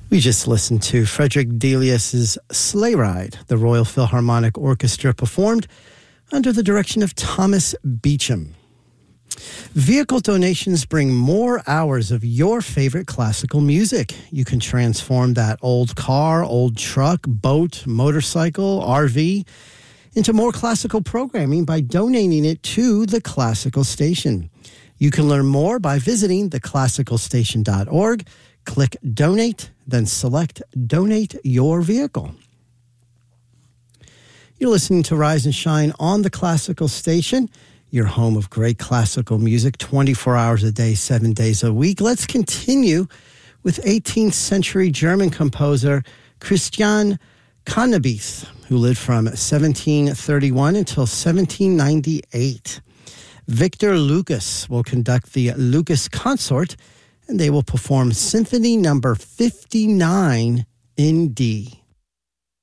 We just listened to Frederick Delius's Sleigh Ride. The Royal Philharmonic Orchestra performed under the direction of Thomas Beecham. Vehicle donations bring more hours of your favorite classical music. You can transform that old car, old truck, boat, motorcycle, RV into more classical programming by donating it to the Classical Station. You can learn more by visiting theclassicalstation.org. Click Donate, then select Donate Your Vehicle. You're listening to Rise and Shine on the Classical Station, your home of great classical music, 24 hours a day, 7 days a week. Let's continue with 18th century German composer Christian Cannabis, who lived from 1731 until 1798. Victor Lucas will conduct the Lucas Consort, and they will perform Symphony number 59 in D.